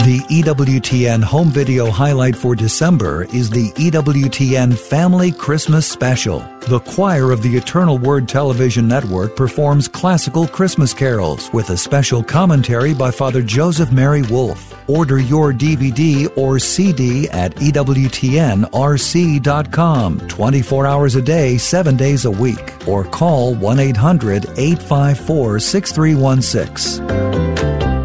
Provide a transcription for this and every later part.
The EWTN home video highlight for December is the EWTN Family Christmas Special. The choir of the Eternal Word Television Network performs classical Christmas carols with a special commentary by Father Joseph Mary Wolfe. Order your DVD or CD at EWTNRC.com, 24 hours a day, 7 days a week, or call 1-800-854-6316.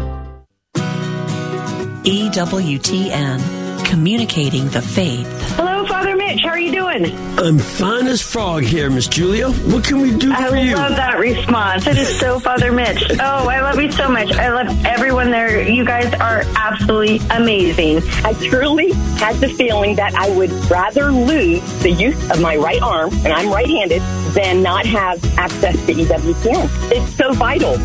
EWTN, communicating the faith. Hello, Father Mitch. How are you doing? I'm fine as frog here, Miss Julia. What can we do for you? I love that response. It is so Father Mitch. Oh, I love you so much. I love everyone there. You guys are absolutely amazing. I truly had the feeling that I would rather lose the use of my right arm, and I'm right-handed, than not have access to EWTN. It's so vital.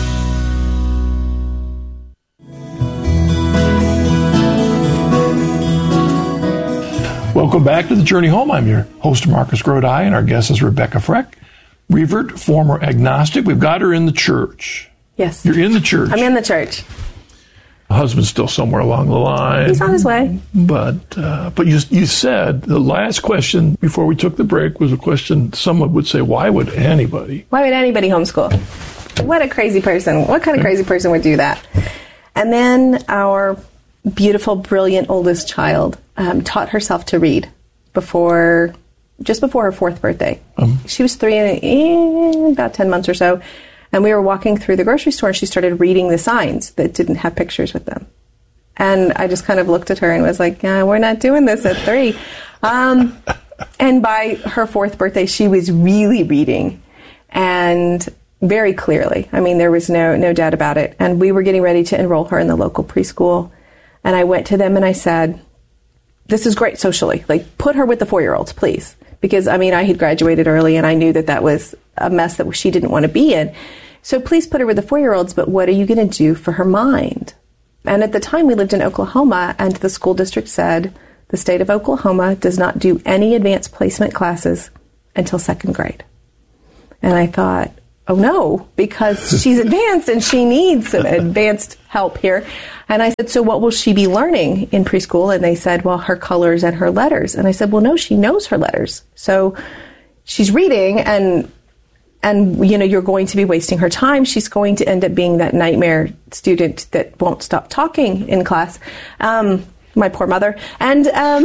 Welcome back to The Journey Home. I'm your host, Marcus Grodi, and our guest is Rebecca Freck, revert, former agnostic. We've got her in the church. Yes. You're in the church. I'm in the church. The husband's still somewhere along the line. He's on his way. But you said the last question before we took the break was a question someone would say, why would anybody homeschool? What a crazy person. What kind of crazy person would do that? And then our beautiful, brilliant oldest child taught herself to read just before her 4th birthday. She was 3 and about 10 months or so, and we were walking through the grocery store, and she started reading the signs that didn't have pictures with them. And I just kind of looked at her and was like, we're not doing this at 3. And by her 4th birthday, she was really reading, and very clearly. I mean, there was no doubt about it. And we were getting ready to enroll her in the local preschool. And I went to them and I said, this is great socially. Like, put her with the 4-year-olds, please. Because, I mean, I had graduated early and I knew that was a mess that she didn't want to be in. So please put her with the 4-year-olds, but what are you going to do for her mind? And at the time we lived in Oklahoma, and the school district said the state of Oklahoma does not do any advanced placement classes until 2nd grade. And I thought, oh no, because she's advanced and she needs some advanced help here. And I said, so what will she be learning in preschool? And they said, well, her colors and her letters. And I said, well, no, she knows her letters. So she's reading and you're going to be wasting her time. She's going to end up being that nightmare student that won't stop talking in class. My poor mother. And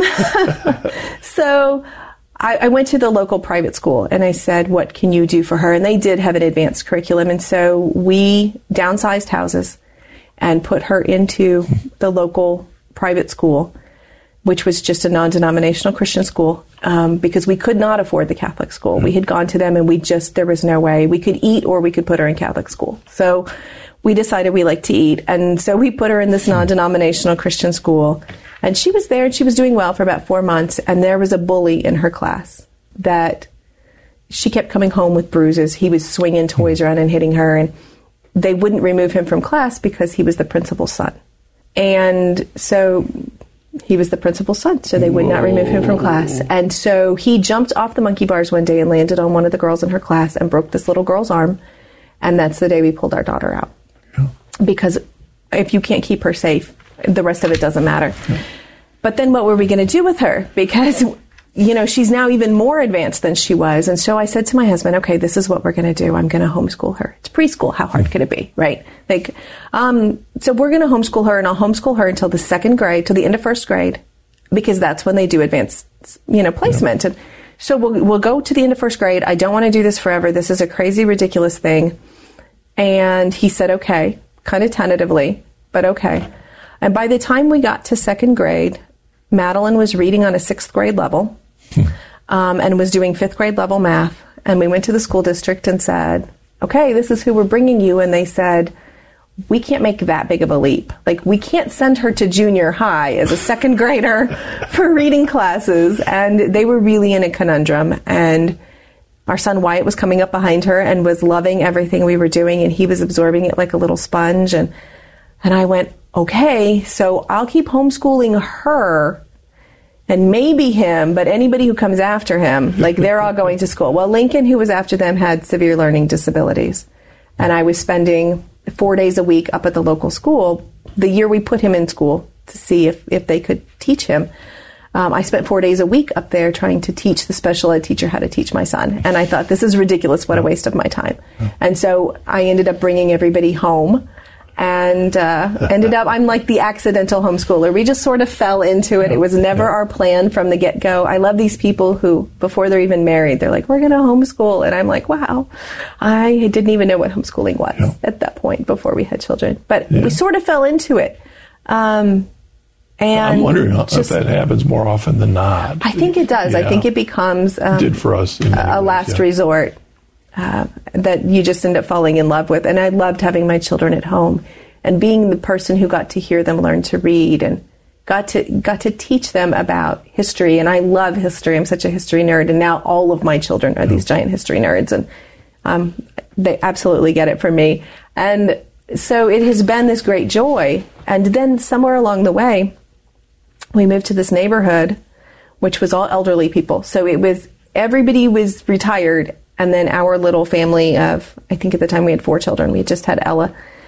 so I went to the local private school and I said, what can you do for her? And they did have an advanced curriculum. And so we downsized houses and put her into the local private school, which was just a non-denominational Christian school, because we could not afford the Catholic school. We had gone to them and there was no way. We could eat or we could put her in Catholic school. So we decided we liked to eat. And so we put her in this non-denominational Christian school. And she was there and she was doing well for about 4 months. And there was a bully in her class that she kept coming home with bruises. He was swinging toys around and hitting her. And they wouldn't remove him from class because he was the principal's son. And so he was the principal's son, so they would not remove him from class. And so he jumped off the monkey bars one day and landed on one of the girls in her class and broke this little girl's arm. And that's the day we pulled our daughter out. Yeah. Because if you can't keep her safe, the rest of it doesn't matter. Yeah. But then what were we going to do with her? Because she's now even more advanced than she was. And so I said to my husband, okay, this is what we're going to do. I'm going to homeschool her. It's preschool. How hard could it be? Right? So we're going to homeschool her, and I'll homeschool her until the 2nd grade, till the end of 1st grade, because that's when they do advanced, placement. And so we'll go to the end of 1st grade. I don't want to do this forever. This is a crazy, ridiculous thing. And he said, okay, kind of tentatively, but okay. And by the time we got to 2nd grade, Madeline was reading on a 6th grade level. And was doing 5th grade level math. And we went to the school district and said, okay, this is who we're bringing you. And they said, we can't make that big of a leap. Like, we can't send her to junior high as a 2nd grader for reading classes. And they were really in a conundrum. And our son Wyatt was coming up behind her and was loving everything we were doing. And he was absorbing it like a little sponge. And I went, okay, so I'll keep homeschooling her and maybe him, but anybody who comes after him, they're all going to school. Well, Lincoln, who was after them, had severe learning disabilities. And I was spending 4 days a week up at the local school the year we put him in school to see if they could teach him, I spent 4 days a week up there trying to teach the special ed teacher how to teach my son. And I thought, this is ridiculous. What a waste of my time. And so I ended up bringing everybody home and ended up, I'm like the accidental homeschooler. We just sort of fell into it. It was never our plan from the get-go. I love these people who, before they're even married, they're like, we're going to homeschool. And I'm like, wow, I didn't even know what homeschooling was at that point before we had children. But we sort of fell into it. And I'm wondering if that happens more often than not. I think it does. I think it becomes it did for us a last resort that you just end up falling in love with. And I loved having my children at home and being the person who got to hear them learn to read and got to teach them about history. And I love history. I'm such a history nerd. And now all of my children are these giant history nerds. And they absolutely get it from me. And so it has been this great joy. And then somewhere along the way, we moved to this neighborhood, which was all elderly people. So it was, everybody was retired. And then our little family of, I think at the time we had 4 children. We had just had Ella.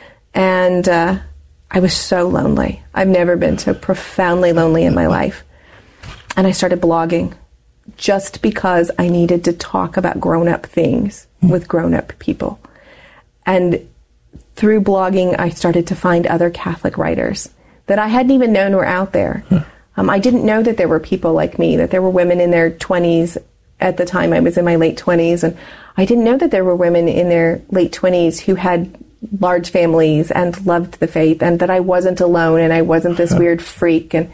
And I was so lonely. I've never been so profoundly lonely in my life. And I started blogging just because I needed to talk about grown-up things with grown-up people. And through blogging, I started to find other Catholic writers that I hadn't even known were out there. I didn't know that there were people like me, that there were women in their 20s. At the time, I was in my late 20s, and I didn't know that there were women in their late 20s who had large families and loved the faith, and that I wasn't alone and I wasn't this weird freak. And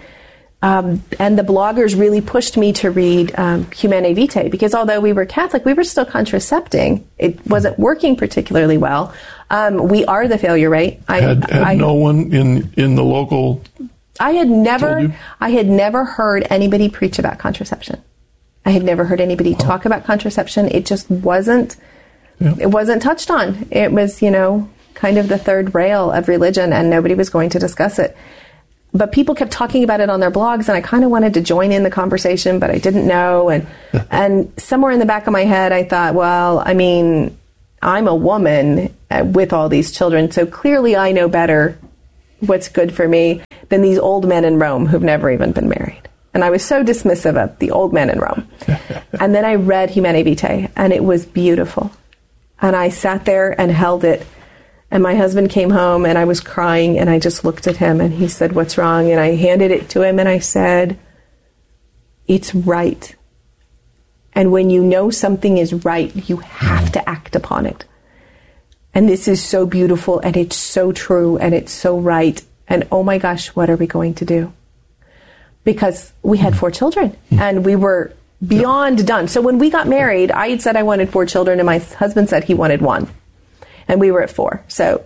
the bloggers really pushed me to read Humanae Vitae, because although we were Catholic, we were still contracepting. It wasn't working particularly well. We are the failure rate. Had no one in the local... I had never heard anybody preach about contraception. I had never heard anybody talk about contraception. It just wasn't, it wasn't touched on. It was, kind of the third rail of religion, and nobody was going to discuss it. But people kept talking about it on their blogs, and I kind of wanted to join in the conversation, but I didn't know. And somewhere in the back of my head, I thought, well, I mean, I'm a woman with all these children, so clearly I know better what's good for me than these old men in Rome who've never even been married. And I was so dismissive of the old men in Rome. And then I read Humanae Vitae, and it was beautiful. And I sat there and held it. And my husband came home, and I was crying, and I just looked at him, and he said, what's wrong? And I handed it to him, and I said, it's right. And when you know something is right, you have to act upon it. And this is so beautiful, and it's so true, and it's so right. And oh my gosh, what are we going to do? Because we had 4 children, and we were beyond done. So when we got married, I had said I wanted 4 children, and my husband said he wanted 1. And we were at 4. So,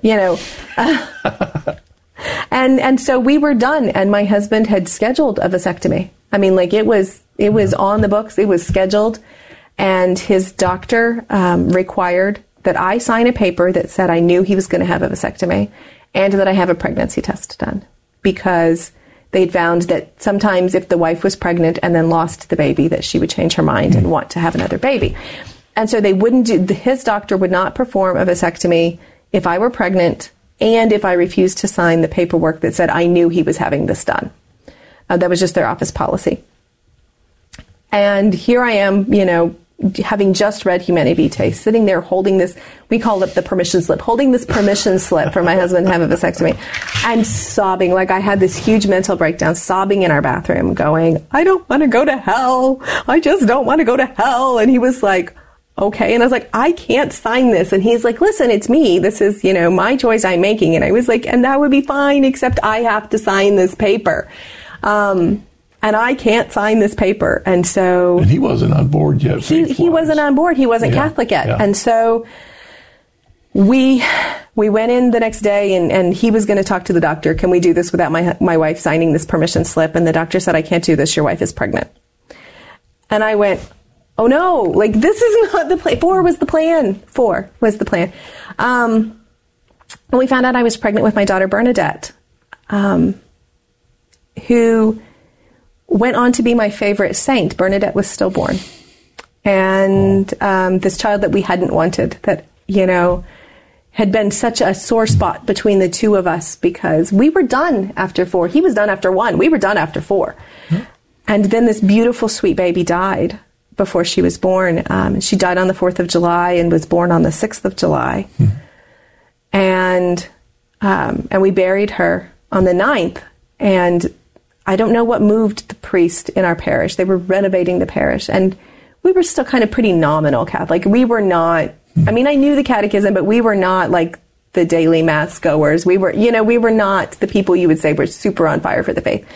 and so we were done, and my husband had scheduled a vasectomy. I mean, like it was on the books, it was scheduled, and his doctor required that I sign a paper that said I knew he was going to have a vasectomy and that I have a pregnancy test done, because they'd found that sometimes if the wife was pregnant and then lost the baby, that she would change her mind and want to have another baby. And so they wouldn't his doctor would not perform a vasectomy if I were pregnant and if I refused to sign the paperwork that said I knew he was having this done. That was just their office policy. And here I am, having just read Humanae Vitae, sitting there holding this, we call it the permission slip, holding this permission slip for my husband to have a vasectomy. I'm sobbing, like I had this huge mental breakdown, sobbing in our bathroom, going, I don't want to go to hell. I just don't want to go to hell. And he was like, okay. And I was like, I can't sign this. And he's like, listen, it's me. This is, my choice I'm making. And I was like, and that would be fine, except I have to sign this paper. And I can't sign this paper. And so... And he wasn't on board yet. He wasn't on board. He wasn't Catholic yet. Yeah. And so we went in the next day, and he was going to talk to the doctor. Can we do this without my wife signing this permission slip? And the doctor said, I can't do this. Your wife is pregnant. And I went, oh no, like this is not the plan. 4 was the plan. 4 was the plan. And we found out I was pregnant with my daughter Bernadette, who went on to be my favorite saint. Bernadette was stillborn. And this child that we hadn't wanted, that, had been such a sore spot between the two of us because we were done after 4. He was done after 1. We were done after 4. And then this beautiful, sweet baby died before she was born. She died on the 4th of July and was born on the 6th of July. And we buried her on the 9th. And I don't know what moved the priest in our parish. They were renovating the parish. And we were still kind of pretty nominal Catholic. We were not, I mean, I knew the catechism, but we were not like the daily mass goers. We were, we were not the people you would say were super on fire for the faith.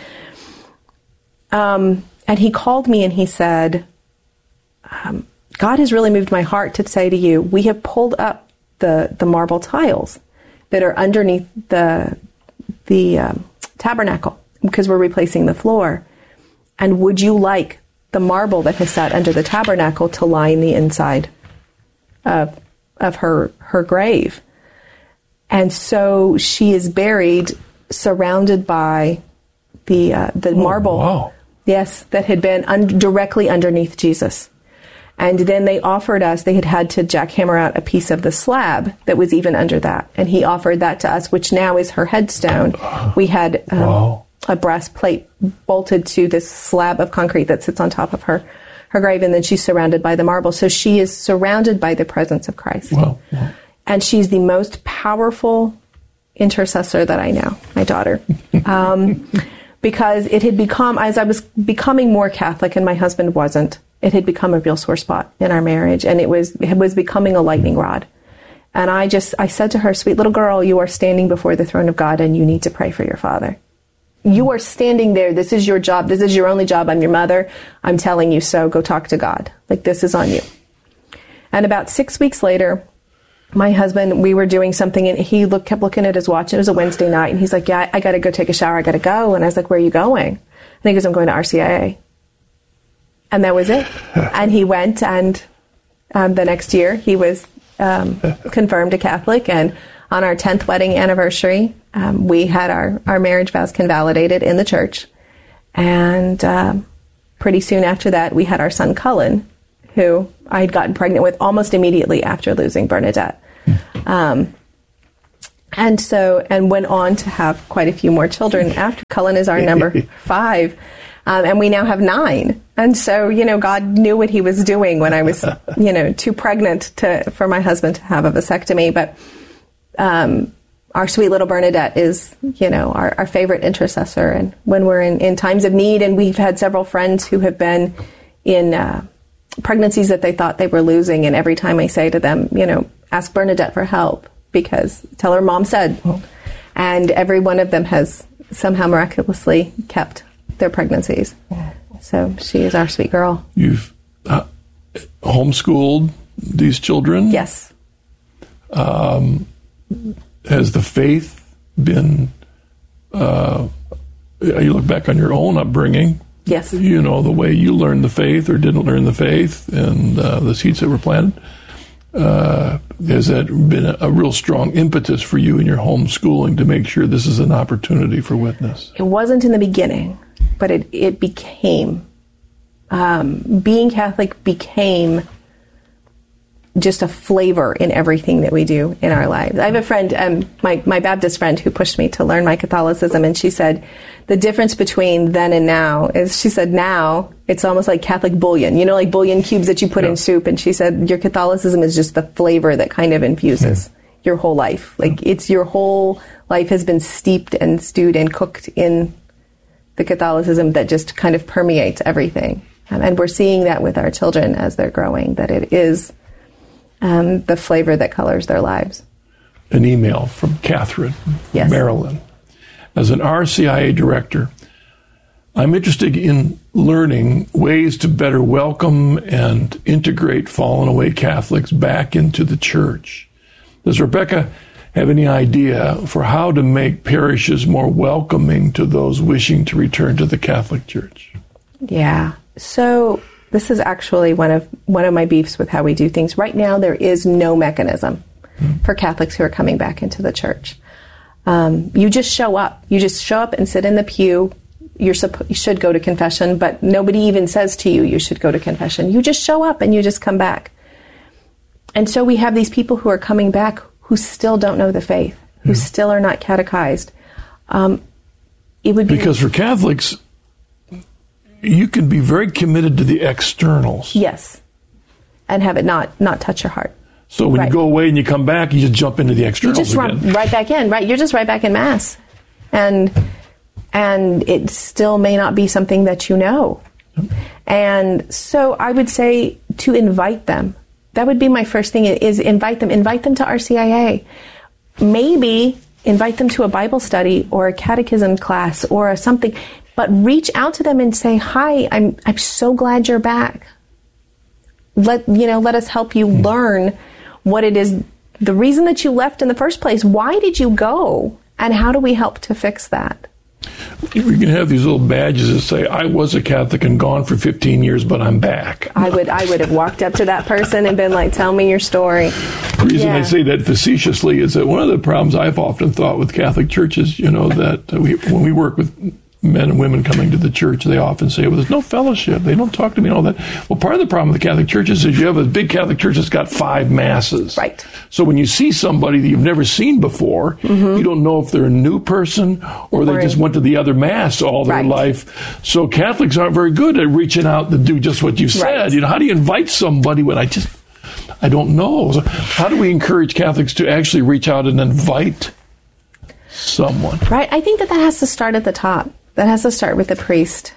And he called me and he said, God has really moved my heart to say to you, we have pulled up the marble tiles that are underneath the tabernacle because we're replacing the floor. And would you like the marble that has sat under the tabernacle to line the inside of her grave? And so she is buried surrounded by the marble. Wow. Yes, that had been directly underneath Jesus. And then they offered us, they had to jackhammer out a piece of the slab that was even under that. And he offered that to us, which now is her headstone. We had a brass plate bolted to this slab of concrete that sits on top of her grave, and then she's surrounded by the marble. So she is surrounded by the presence of Christ. Wow. And she's the most powerful intercessor that I know, my daughter. Because it had become, as I was becoming more Catholic and my husband wasn't, it had become a real sore spot in our marriage, and it was becoming a lightning rod. And I said to her, sweet little girl, you are standing before the throne of God and you need to pray for your father. You are standing there. This is your job. This is your only job. I'm your mother. I'm telling you so. Go talk to God. Like, this is on you. And about 6 weeks later, my husband, we were doing something, and he kept looking at his watch. It was a Wednesday night, and he's like, yeah, I got to go take a shower. I got to go. And I was like, where are you going? And he goes, I'm going to RCIA. And that was it. And he went, and the next year he was confirmed a Catholic. And on our 10th wedding anniversary, we had our marriage vows convalidated in the church. And pretty soon after that, we had our son Cullen, who I had gotten pregnant with almost immediately after losing Bernadette. And went on to have quite a few more children after. Cullen is our number 5. And we now have 9. And so, God knew what he was doing when I was, too pregnant for my husband to have a vasectomy. But our sweet little Bernadette is, our favorite intercessor. And when we're in times of need, and we've had several friends who have been in pregnancies that they thought they were losing. And every time I say to them, ask Bernadette for help, because tell her mom said. And every one of them has somehow miraculously kept their pregnancies. So she is our sweet girl. You've homeschooled these children? Yes. Has the faith been, you look back on your own upbringing, yes, the way you learned the faith or didn't learn the faith, and the seeds that were planted, has that been a real strong impetus for you in your homeschooling to make sure this is an opportunity for witness? It wasn't in the beginning, but it became. Being Catholic became just a flavor in everything that we do in our lives. I have a friend, my Baptist friend, who pushed me to learn my Catholicism, and she said the difference between then and now is, she said, now it's almost like Catholic bouillon, like bouillon cubes that you put in soup. And she said your Catholicism is just the flavor that kind of infuses your whole life. Like, it's your whole life has been steeped and stewed and cooked in the Catholicism that just kind of permeates everything. And we're seeing that with our children as they're growing, that it is the flavor that colors their lives. An email from Catherine, yes. Maryland. As an RCIA director, I'm interested in learning ways to better welcome and integrate fallen away Catholics back into the church. Does Rebecca have any idea for how to make parishes more welcoming to those wishing to return to the Catholic Church? Yeah. So this is actually one of my beefs with how we do things. Right now, there is no mechanism for Catholics who are coming back into the church. You just show up. You just show up and sit in the pew. You should go to confession, but nobody even says to you should go to confession. You just show up and you just come back. And so we have these people who are coming back who still don't know the faith, who still are not catechized. It would be because for Catholics, you can be very committed to the externals. Yes, and have it not touch your heart. So when you go away and you come back, you just jump into the externals You just again. run right back in, right? You're just right back in Mass. And it still may not be something that you know. And so I would say to invite them. That would be my first thing, is invite them. Invite them to RCIA. Maybe invite them to a Bible study or a catechism class or something. But reach out to them and say, hi, I'm so glad you're back. Let us help you learn what it is, the reason that you left in the first place. Why did you go? And how do we help to fix that? We can have these little badges that say, I was a Catholic and gone for 15 years, but I'm back. I would have walked up to that person and been like, tell me your story. The reason I say that facetiously is that one of the problems I've often thought with Catholic churches, that when we work with men and women coming to the church, they often say, well, there's no fellowship. They don't talk to me and all that. Well, part of the problem with the Catholic churches is you have a big Catholic church that's got 5 masses. Right. So when you see somebody that you've never seen before, you don't know if they're a new person or they just went to the other mass all their life. So Catholics aren't very good at reaching out to do just what you said. How do you invite somebody when I don't know. So how do we encourage Catholics to actually reach out and invite someone? Right. I think that has to start at the top. That has to start with the priest.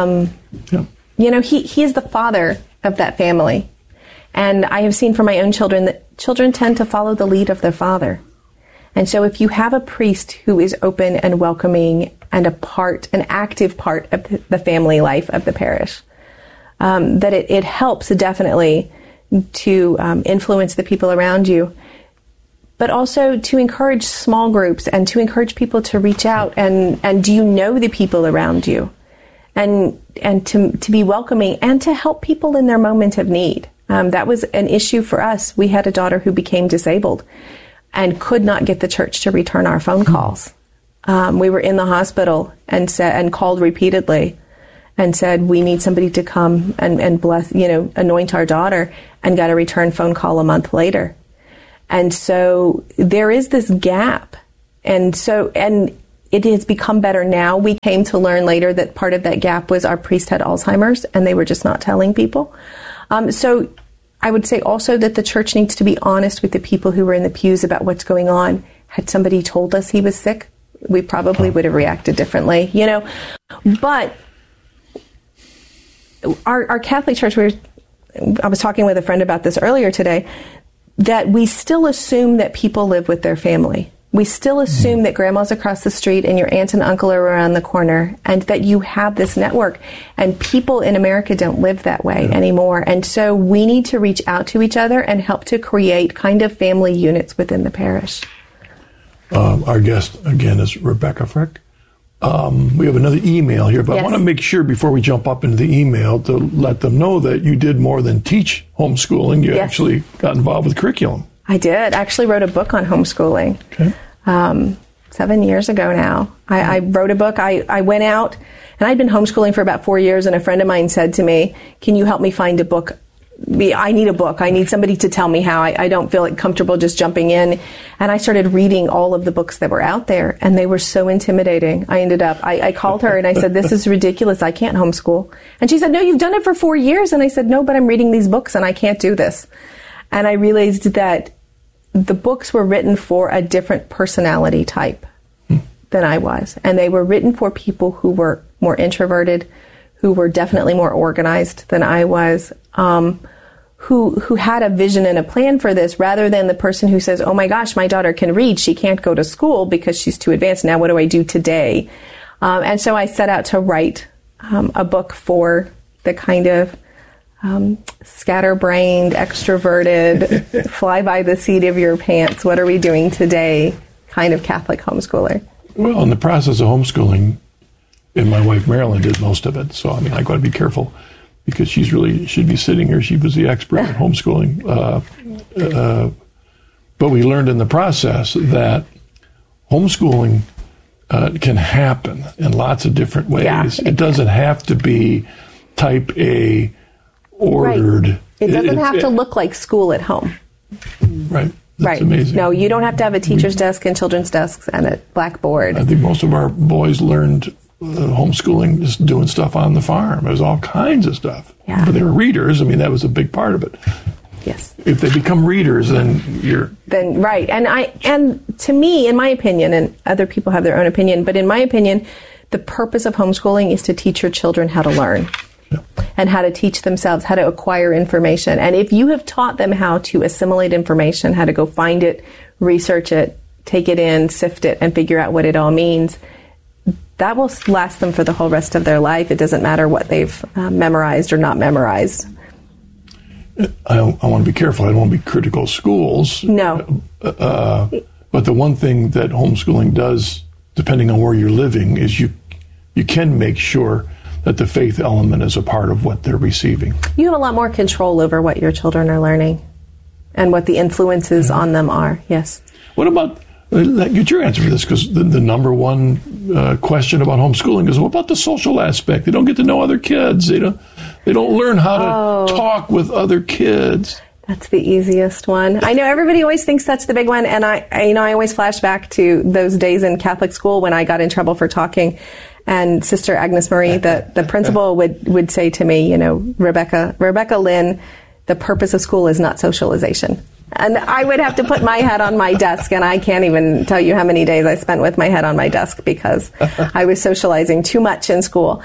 He is the father of that family. And I have seen from my own children that children tend to follow the lead of their father. And so if you have a priest who is open and welcoming and an active part of the family life of the parish, that it helps definitely to influence the people around you. But also to encourage small groups and to encourage people to reach out and do you know the people around you, and to be welcoming and to help people in their moment of need. That was an issue for us. We had a daughter who became disabled and could not get the church to return our phone calls. We were in the hospital and called repeatedly and said, we need somebody to come and bless, anoint our daughter, and got a return phone call a month later. And so there is this gap. And it has become better now. We came to learn later that part of that gap was our priest had Alzheimer's and they were just not telling people. So I would say also that the church needs to be honest with the people who were in the pews about what's going on. Had somebody told us he was sick, we probably would have reacted differently, But our Catholic Church, I was talking with a friend about this earlier today, that we still assume that people live with their family. We still assume that grandma's across the street and your aunt and uncle are around the corner, and that you have this network. And people in America don't live that way anymore. And so we need to reach out to each other and help to create kind of family units within the parish. Our guest, again, is Rebecca Frick. We have another email here, but I want to make sure before we jump up into the email to let them know that you did more than teach homeschooling. You actually got involved with curriculum. I did. I actually wrote a book on homeschooling 7 years ago now. I wrote a book. I went out, and I'd been homeschooling for about 4 years, and a friend of mine said to me, can you help me find a book? I need a book. I need somebody to tell me how. I don't feel comfortable just jumping in. And I started reading all of the books that were out there, and they were so intimidating. I called her and I said, this is ridiculous. I can't homeschool. And she said, no, you've done it for 4 years. And I said, no, but I'm reading these books and I can't do this. And I realized that the books were written for a different personality type than I was. And they were written for people who were more introverted, who were definitely more organized than I was, who had a vision and a plan for this, rather than the person who says, oh my gosh, my daughter can read, she can't go to school because she's too advanced. Now what do I do today? And so I set out to write a book for the kind of scatterbrained, extroverted, fly by the seat of your pants, what are we doing today kind of Catholic homeschooler. Well, in the process of homeschooling, and my wife Marilyn did most of it, so I got to be careful because she'd be sitting here. She was the expert at homeschooling. But we learned in the process that homeschooling can happen in lots of different ways. Yeah, it doesn't have to be type A ordered. Right. It doesn't have to look like school at home. Right. Right. Amazing. No, you don't have to have a teacher's desk and children's desks and a blackboard. I think most of our boys learned homeschooling just doing stuff on the farm. There was all kinds of stuff. Yeah. But they were readers. I mean, that was a big part of it. Yes. If they become readers, then right. And to me, in my opinion, and other people have their own opinion, but in my opinion, the purpose of homeschooling is to teach your children how to learn. Yeah. And how to teach themselves, how to acquire information. And if you have taught them how to assimilate information, how to go find it, research it, take it in, sift it, and figure out what it all means, that will last them for the whole rest of their life. It doesn't matter what they've memorized or not memorized. I want to be careful. I don't want to be critical of schools. No. But the one thing that homeschooling does, depending on where you're living, is you can make sure that the faith element is a part of what they're receiving. You have a lot more control over what your children are learning and what the influences on them are. Yes. What about, get your answer for this, because the number one question about homeschooling is, what about the social aspect? They don't get to know other kids. They don't learn how to talk with other kids. That's the easiest one. I know everybody always thinks that's the big one, and I always flash back to those days in Catholic school when I got in trouble for talking. And Sister Agnes Marie, the principal, would say to me, Rebecca Lynn, the purpose of school is not socialization. And I would have to put my head on my desk, and I can't even tell you how many days I spent with my head on my desk because I was socializing too much in school.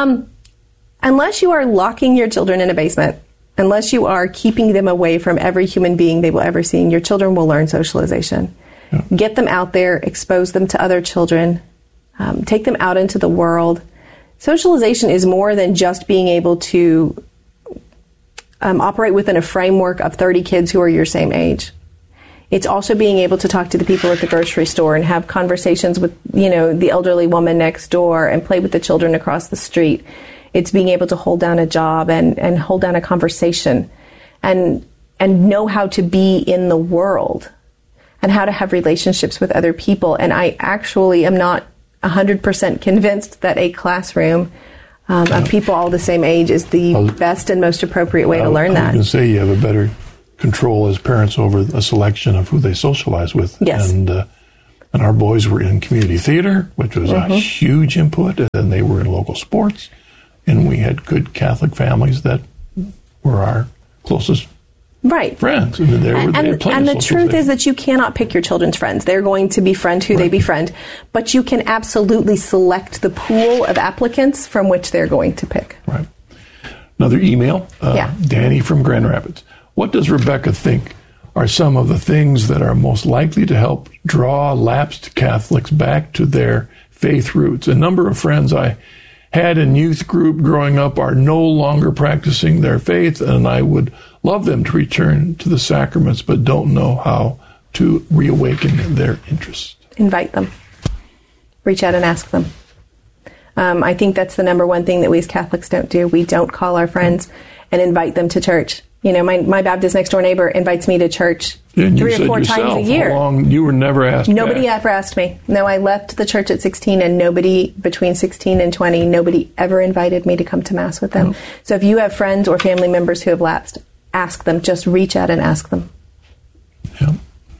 Unless you are locking your children in a basement, unless you are keeping them away from every human being they will ever see, your children will learn socialization. Yeah. Get them out there, expose them to other children. Take them out into the world. Socialization is more than just being able to operate within a framework of 30 kids who are your same age. It's also being able to talk to the people at the grocery store and have conversations with, the elderly woman next door and play with the children across the street. It's being able to hold down a job and hold down a conversation and know how to be in the world and how to have relationships with other people. And I actually am not 100% convinced that a classroom of people all the same age is the best and most appropriate way to learn that. I was going to say you have a better control as parents over a selection of who they socialize with. Yes. And our boys were in community theater, which was a huge input, and they were in local sports. And we had good Catholic families that were our closest friends. And the truth is that you cannot pick your children's friends. They're going to befriend who they befriend. But you can absolutely select the pool of applicants from which they're going to pick. Right. Another email. Danny from Grand Rapids. What does Rebecca think are some of the things that are most likely to help draw lapsed Catholics back to their faith roots? A number of friends I had in youth group growing up are no longer practicing their faith, and I would love them to return to the sacraments, but don't know how to reawaken their interest. Invite them. Reach out and ask them. I think that's the number one thing that we as Catholics don't do. We don't call our friends and invite them to church. My Baptist next door neighbor invites me to church 3 or 4 times a year. How long, you were never asked Nobody back. ever asked me. No, I left the church at 16, and nobody between 16 and 20, nobody ever invited me to come to Mass with them. So if you have friends or family members who have lapsed, ask them. Just reach out and ask them. Yeah.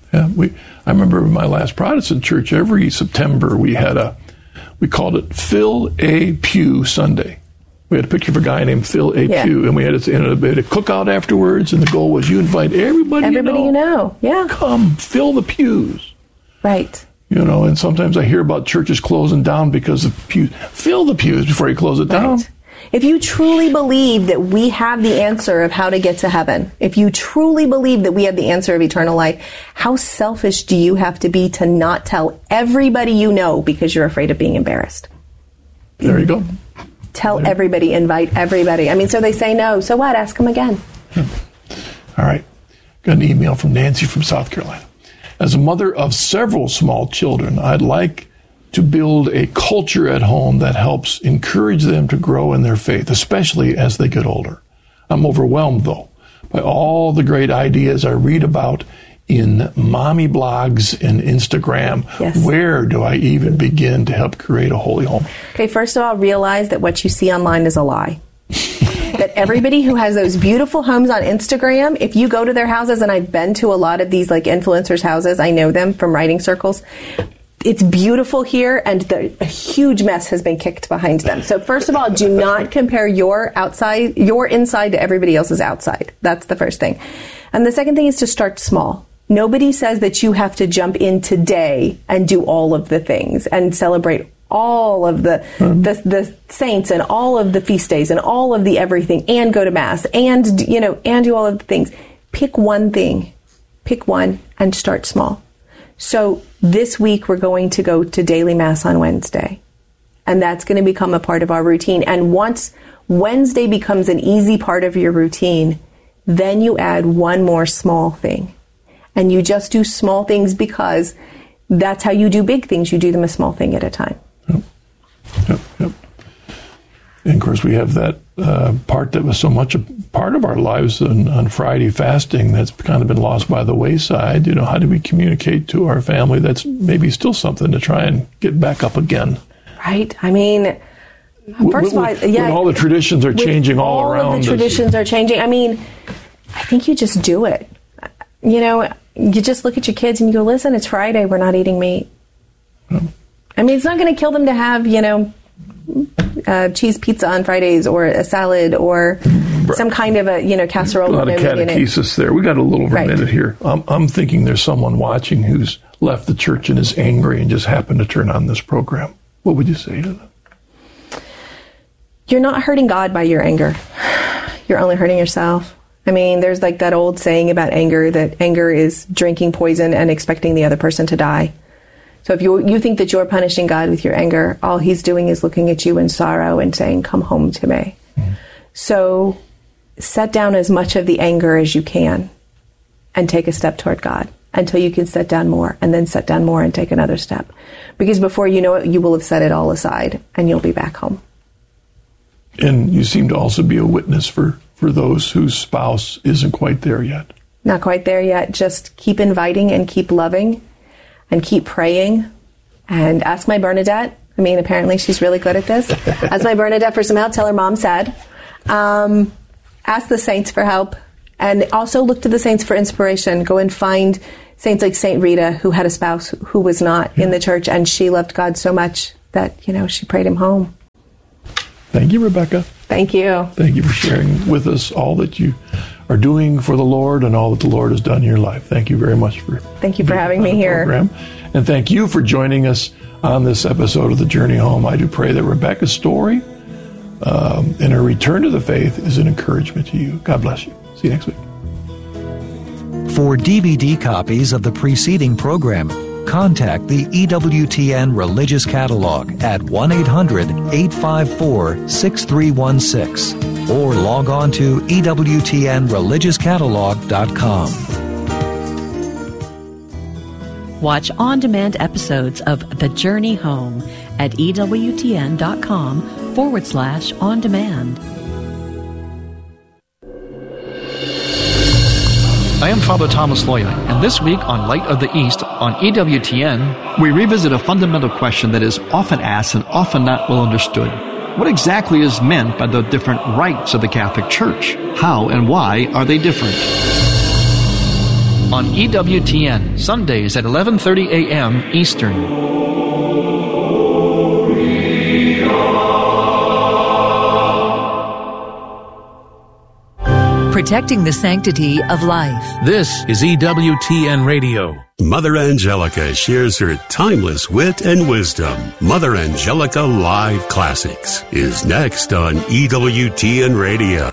I remember in my last Protestant church, every September we called it Fill a Pew Sunday. We had a picture of a guy named Phil A. Pew, and we had a cookout afterwards, and the goal was you invite everybody you know. Yeah. Come, fill the pews. Right. And sometimes I hear about churches closing down because of pews. Fill the pews before you close it down. If you truly believe that we have the answer of how to get to heaven, if you truly believe that we have the answer of eternal life, how selfish do you have to be to not tell everybody you know because you're afraid of being embarrassed? There you go. Tell everybody, invite everybody. So they say no. So what? Ask them again. All right. Got an email from Nancy from South Carolina. As a mother of several small children, I'd like to build a culture at home that helps encourage them to grow in their faith, especially as they get older. I'm overwhelmed, though, by all the great ideas I read about in mommy blogs and Instagram. Yes. Where do I even begin to help create a holy home? Okay, first of all, realize that what you see online is a lie. that everybody who has those beautiful homes on Instagram, if you go to their houses, and I've been to a lot of these like influencers' houses, I know them from writing circles. It's beautiful here, and a huge mess has been kicked behind them. So first of all, do not compare your inside to everybody else's outside. That's the first thing. And the second thing is to start small. Nobody says that you have to jump in today and do all of the things and celebrate all of the saints and all of the feast days and all of the everything and go to mass and, you know, and do all of the things. Pick one thing. Pick one and start small. So this week we're going to go to daily mass on Wednesday, and that's going to become a part of our routine. And once Wednesday becomes an easy part of your routine, then you add one more small thing. And you just do small things because that's how you do big things. You do them a small thing at a time. Yep. And of course, we have that part that was so much a part of our lives on Friday, fasting, that's kind of been lost by the wayside. You know, how do we communicate to our family? That's maybe still something to try and get back up again. Right. I mean, first of all, when all the traditions are changing all around us. All the traditions are changing. I mean, I think you just do it. You know, you just look at your kids and you go, listen, it's Friday, we're not eating meat. I mean, it's not going to kill them to have, you know, cheese pizza on Fridays or a salad or some kind of a, you know, casserole. A lot of catechesis there. We got a little over a minute here. I'm thinking there's someone watching who's left the church and is angry and just happened to turn on this program. What would you say to them? You're not hurting God by your anger. You're only hurting yourself. I mean, there's like that old saying about anger, that anger is drinking poison and expecting the other person to die. So if you think that you're punishing God with your anger, all he's doing is looking at you in sorrow and saying, come home to me. Mm-hmm. So set down as much of the anger as you can and take a step toward God until you can set down more, and then set down more and take another step. Because before you know it, you will have set it all aside and you'll be back home. And you seem to also be a witness for those whose spouse isn't quite there yet. Not quite there yet. Just keep inviting and keep loving and keep praying. And ask my Bernadette. I mean, apparently she's really good at this. Ask my Bernadette for some help. Tell her mom said. Ask the saints for help. And also look to the saints for inspiration. Go and find saints like Saint Rita, who had a spouse who was not in the church, and she loved God so much that, you know, she prayed him home. Thank you, Rebecca. Thank you. Thank you for sharing with us all that you are doing for the Lord and all that the Lord has done in your life. Thank you very much for having me here. Program. And thank you for joining us on this episode of The Journey Home. I do pray that Rebecca's story and her return to the faith is an encouragement to you. God bless you. See you next week. For DVD copies of the preceding program, contact the EWTN Religious Catalog at 1-800-854-6316 or log on to EWTNReligiousCatalog.com. Watch on-demand episodes of The Journey Home at EWTN.com/on-demand. I am Father Thomas Loya, and this week on Light of the East on EWTN, we revisit a fundamental question that is often asked and often not well understood. What exactly is meant by the different rites of the Catholic Church? How and why are they different? On EWTN, Sundays at 11:30 a.m. Eastern. Protecting the sanctity of life. This is EWTN Radio. Mother Angelica shares her timeless wit and wisdom. Mother Angelica Live Classics is next on EWTN Radio.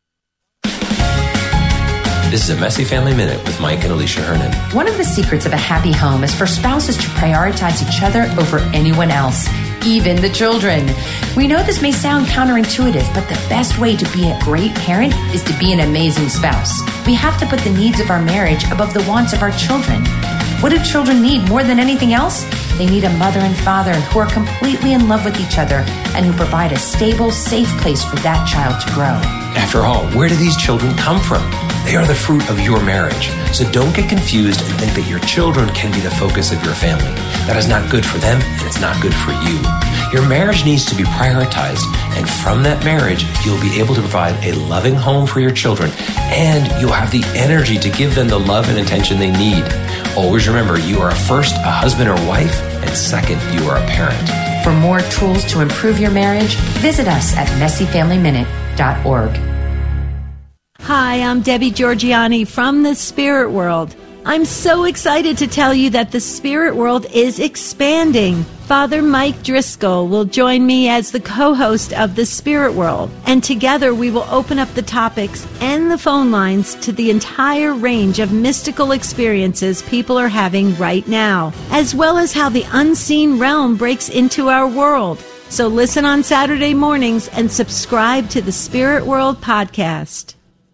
This is a Messy Family Minute with Mike and Alicia Hernan. One of the secrets of a happy home is for spouses to prioritize each other over anyone else, even the children. We know this may sound counterintuitive, but the best way to be a great parent is to be an amazing spouse. We have to put the needs of our marriage above the wants of our children. What do children need more than anything else? They need a mother and father who are completely in love with each other and who provide a stable, safe place for that child to grow. After all, where do these children come from? They are the fruit of your marriage. So don't get confused and think that your children can be the focus of your family. That is not good for them, and it's not good for you. Your marriage needs to be prioritized, and from that marriage, you'll be able to provide a loving home for your children, and you'll have the energy to give them the love and attention they need. Always remember, you are first a husband or wife, and second, you are a parent. For more tools to improve your marriage, visit us at messyfamilyminute.org. Hi, I'm Debbie Georgiani from the Spirit World. I'm so excited to tell you that the Spirit World is expanding. Father Mike Driscoll will join me as the co-host of the Spirit World, and together we will open up the topics and the phone lines to the entire range of mystical experiences people are having right now, as well as how the unseen realm breaks into our world. So listen on Saturday mornings and subscribe to the Spirit World podcast.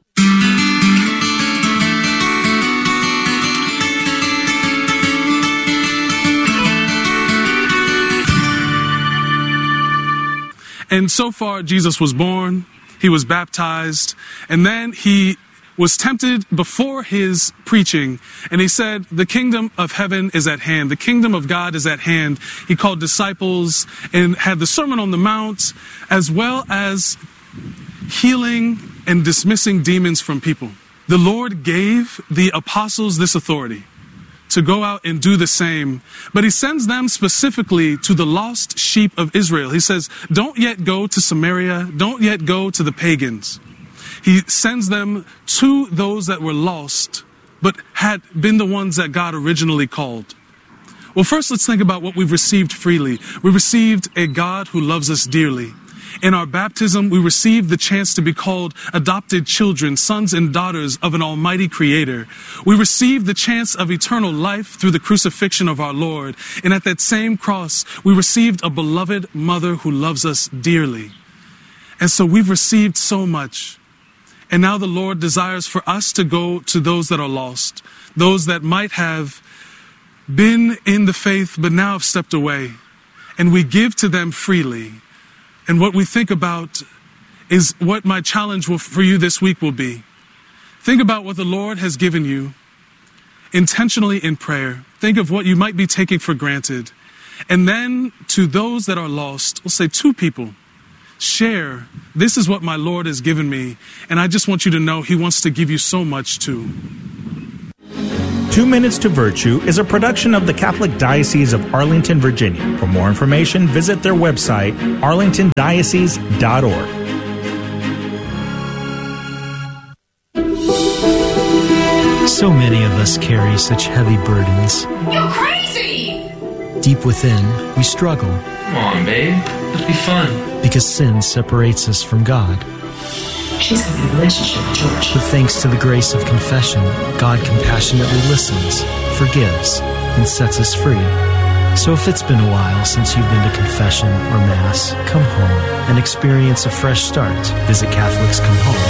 And so far, Jesus was born, he was baptized, and then he was tempted before his preaching, and he said, the kingdom of heaven is at hand. The kingdom of God is at hand. He called disciples and had the Sermon on the Mount, as well as healing and dismissing demons from people. The Lord gave the apostles this authority to go out and do the same. But he sends them specifically to the lost sheep of Israel. He says, don't yet go to Samaria. Don't yet go to the pagans. He sends them to those that were lost, but had been the ones that God originally called. Well, first, let's think about what we've received freely. We received a God who loves us dearly. In our baptism, we received the chance to be called adopted children, sons and daughters of an almighty creator. We received the chance of eternal life through the crucifixion of our Lord. And at that same cross, we received a beloved mother who loves us dearly. And so we've received so much. And now the Lord desires for us to go to those that are lost, those that might have been in the faith but now have stepped away. And we give to them freely. And what we think about is what my challenge for you this week will be. Think about what the Lord has given you intentionally in prayer. Think of what you might be taking for granted. And then to those that are lost, we'll say 2 people, share, this is what my Lord has given me. And I just want you to know he wants to give you so much too. 2 Minutes to Virtue is a production of the Catholic Diocese of Arlington, Virginia. For more information, visit their website, arlingtondiocese.org. So many of us carry such heavy burdens. You're crazy! Deep within, we struggle. Come on, babe. Let's be fun. Because sin separates us from God. She's having a relationship with George. But thanks to the grace of confession, God compassionately listens, forgives, and sets us free. So if it's been a while since you've been to confession or Mass, come home and experience a fresh start. Visit Catholics Come Home.